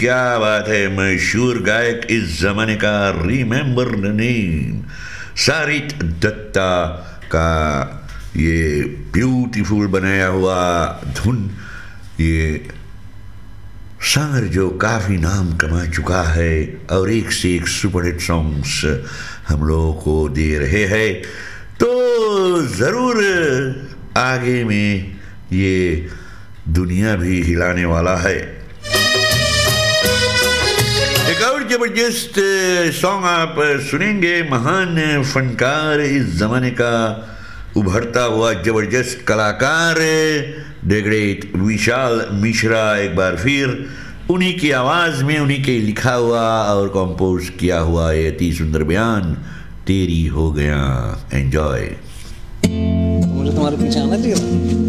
क्या बात है, मशहूर गायक इस जमाने का, रिमेंबर द नेम, सारित दत्ता का ये ब्यूटीफुल बनाया हुआ धुन, ये सिंगर जो काफ़ी नाम कमा चुका है और एक से एक सुपरहिट सॉन्ग्स हम लोगों को दे रहे हैं। तो ज़रूर आगे में ये दुनिया भी हिलाने वाला है। एक और जबरदस्त सॉन्ग आप सुनेंगे, महान फनकार, इस जमाने का उभरता हुआ जबरदस्त कलाकार द ग्रेट विशाल मिश्रा, एक बार फिर उन्हीं की आवाज़ में, उन्हीं के लिखा हुआ और कंपोज किया हुआ ये अति सुंदर बयान, तेरी हो गया। एंजॉय। मुझे तुम्हारे पीछे आना चाहिए।